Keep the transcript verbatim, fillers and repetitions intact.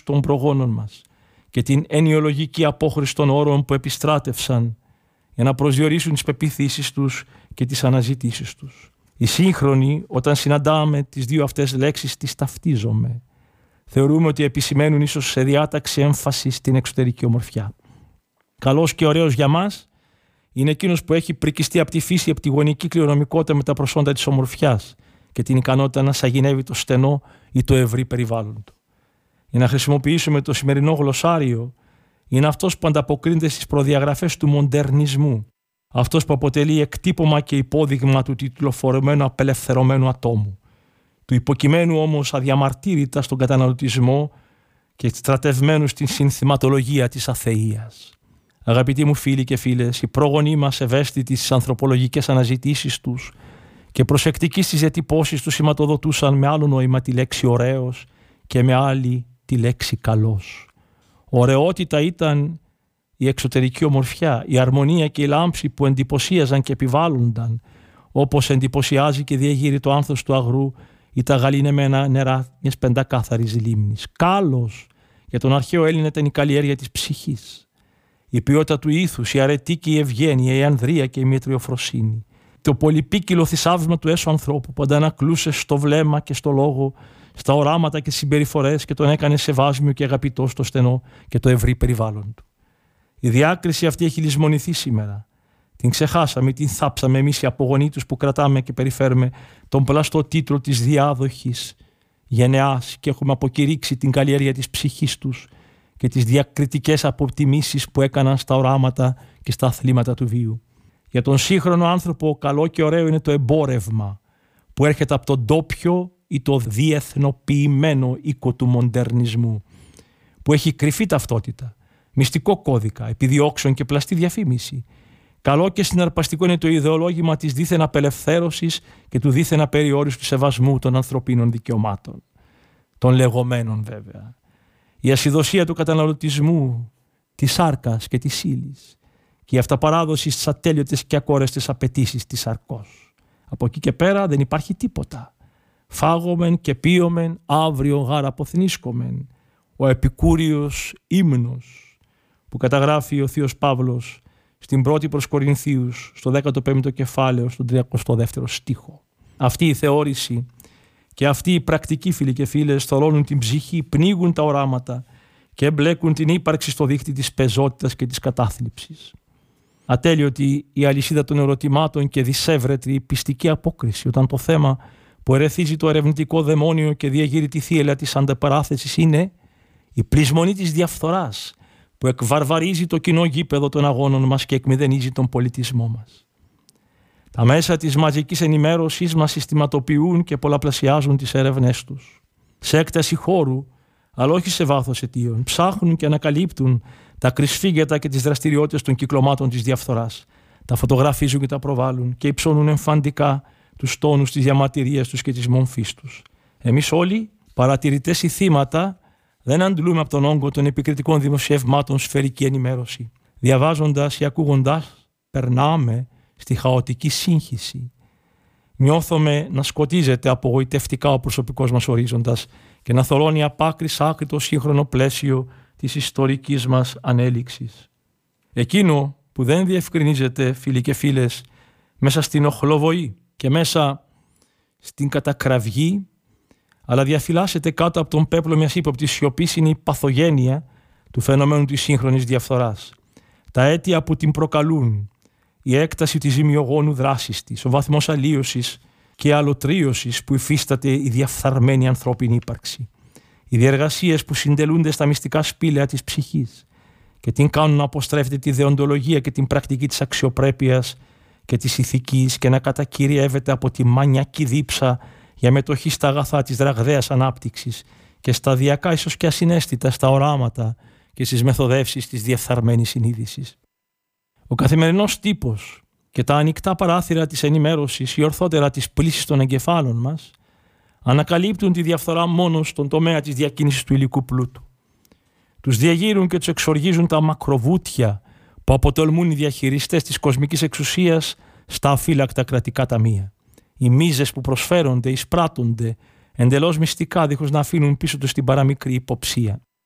των προγόνων μας και την ενιολογική απόχρηση των όρων που επιστράτευσαν για να προσδιορίσουν τις πεποιθήσεις τους και τις αναζητήσεις τους. Οι σύγχρονοι, όταν συναντάμε τις δύο αυτές λέξεις, τις ταυτίζομαι. Θεωρούμε ότι επισημαίνουν ίσως σε διάταξη έμφαση στην εξωτερική ομορφιά. Καλός και ωραίος για μας είναι εκείνος που έχει πρικιστεί από τη φύση επτυγονική κληρονομικότητα με τα προσόντα της ομορφιάς και την ικανότητα να σαγηνεύει το στενό ή το ευρύ περιβάλλον του. Για να χρησιμοποιήσουμε το σημερινό γλωσσάριο, είναι αυτός που ανταποκρίνεται στις προδιαγραφές του μοντερνισμού, αυτός που αποτελεί εκτύπωμα και υπόδειγμα του τιτλοφορεμένου απελευθερωμένου ατόμου, του υποκειμένου όμως αδιαμαρτύρητα στον καταναλωτισμό και στρατευμένου στην συνθηματολογία της αθείας. Αγαπητοί μου φίλοι και φίλες, οι πρόγονοί μας ευαίσθητοι στις ανθρωπολογικές αναζητήσεις τους και προσεκτικοί στις διατυπώσεις τους σηματοδοτούσαν με άλλο νόημα τη λέξη ωραίος και με άλλη τη λέξη καλός. Ωραιότητα ήταν η εξωτερική ομορφιά, η αρμονία και η λάμψη που εντυπωσίαζαν και επιβάλλονταν, όπως εντυπωσιάζει και διεγείρει το άνθος του αγρού ή τα γαλήνεμένα νερά μιας πεντακάθαρης λίμνης. Κάλος για τον αρχαίο Έλληνα ήταν η καλλιέργεια της ψυχής, η ποιότητα του ήθους, η αρετή και η ευγένεια, η ανδρεία και η μετριοφροσύνη. Το πολυπίκυλο θησάβισμα του έσω ανθρώπου που αντανακλούσε στο βλέμμα και στο λόγο, στα οράματα και συμπεριφορές και τον έκανε σεβάσμιο και αγαπητό στο στενό και το ευρύ περιβάλλον του. Η διάκριση αυτή έχει λησμονηθεί σήμερα. Την ξεχάσαμε, την θάψαμε εμείς οι απογονοί τους που κρατάμε και περιφέρουμε τον πλαστό τίτλο της διάδοχης γενεάς και έχουμε αποκηρύξει την καλλιέργεια της ψυχής τους και τις διακριτικές αποτιμήσεις που έκαναν στα οράματα και στα αθλήματα του βίου. Για τον σύγχρονο άνθρωπο καλό και ωραίο είναι το εμπόρευμα που έρχεται από τον ντόπιο ή το διεθνοποιημένο οίκο του μοντερνισμού, που έχει κρυφή ταυτότητα, μυστικό κώδικα, επιδιώξεων και πλαστή διαφήμιση. Καλό και συναρπαστικό είναι το ιδεολόγημα της δίθεν απελευθέρωσης και του δίθεν απεριόριστου σεβασμού των ανθρωπίνων δικαιωμάτων. Των λεγόμενων βέβαια. Η ασυδοσία του καταναλωτισμού, της σάρκας και της ύλης και η αυταπαράδοση στις ατέλειωτες και ακόρεστες απαιτήσεις της σαρκός. Από εκεί και πέρα δεν υπάρχει τίποτα. Φάγομεν και πίωμεν, αύριο γάρα αποθνίσκομεν. Ο επικούριος ύμνος που καταγράφει ο Θείος Παύλος στην πρώτη προς Κορινθίους, στο δέκατο πέμπτο κεφάλαιο, στον τριακοστό δεύτερο στίχο. Αυτή η θεώρηση και αυτή η πρακτική, φίλοι και φίλες, θωρώνουν την ψυχή, πνίγουν τα οράματα και εμπλέκουν την ύπαρξη στο δίχτυ της πεζότητας και της κατάθλιψης. Ατέλειωτη η αλυσίδα των ερωτημάτων και δυσέβρετη η πιστική απόκριση, όταν το θέμα που ερεθίζει το ερευνητικό δαιμόνιο και διεγείρει τη θύελα της αντεπαράθεσης είναι η πλεισμονή της διαφθοράς που εκβαρβαρίζει το κοινό γήπεδο των αγώνων μας και εκμηδενίζει τον πολιτισμό μας. Τα μέσα της μαζικής ενημέρωσης μας συστηματοποιούν και πολλαπλασιάζουν τις έρευνές τους. Σε έκταση χώρου, αλλά όχι σε βάθος αιτίων, ψάχνουν και ανακαλύπτουν τα κρυσφύγετα και τις δραστηριότητες των κυκλωμάτων της διαφθοράς. Τα φωτογραφίζουν και τα προβάλλουν και υψώνουν εμφαντικά τους τόνους της διαμαρτυρίας τους και της μομφής τους. Εμείς όλοι, παρατηρητές ή θύματα, δεν αντλούμε από τον όγκο των επικριτικών δημοσιευμάτων σφαιρική ενημέρωση. Διαβάζοντας ή ακούγοντας, περνάμε στη χαοτική σύγχυση. Νιώθουμε να σκοτίζεται απογοητευτικά ο προσωπικός μας ορίζοντας και να θωρώνει απ' άκρη σ' άκρη το σύγχρονο πλαίσιο της ιστορικής μας ανέλυξης. Εκείνο που δεν διευκρινίζεται, φίλοι και φίλες, μέσα στην οχλοβοή και μέσα στην κατακραυγή, αλλά διαφυλάσσεται κάτω από τον πέπλο μιας ύποπτης σιωπής, είναι η παθογένεια του φαινομένου της σύγχρονης διαφθοράς. Τα αίτια που την προκαλούν, η έκταση της ζημιογόνου δράσης της, ο βαθμός αλλίωσης και αλωτρίωσης που υφίσταται η διαφθαρμένη ανθρώπινη ύπαρξη, οι διεργασίες που συντελούνται στα μυστικά σπήλαια της ψυχής και την κάνουν να αποστρέφεται τη δεοντολογία και την πρακτική της αξιοπρέπειας και της ηθικής και να κατακυριεύεται από τη μανιακή δίψα για μετοχή στα αγαθά της ραγδαίας ανάπτυξης και σταδιακά ίσως και ασυναίσθητα στα οράματα και στις μεθοδεύσεις της διεφθαρμένης συνείδησης. Ο καθημερινός τύπος και τα ανοιχτά παράθυρα της ενημέρωσης ή ορθότερα της πλύσης των εγκεφάλων μας ανακαλύπτουν τη διαφθορά μόνο στον τομέα της διακίνησης του υλικού πλούτου. Τους διαγείρουν και τους εξοργίζουν τα μακροβούτια που αποτελούν οι διαχειριστές της κοσμικής εξουσίας στα αφύλακτα κρατικά ταμεία. Οι μίζες που προσφέρονται, εισπράττονται εντελώς μυστικά, δίχως να αφήνουν πίσω τους την παραμικρή υποψία.